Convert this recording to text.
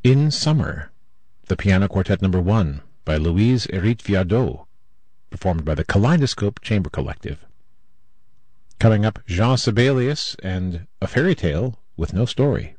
In Summer, the Piano Quartet No. 1 by Louise Hérite Viardot, performed by the Kaleidoscope Chamber Collective. Coming up, Jean Sibelius and A Fairy Tale with No Story.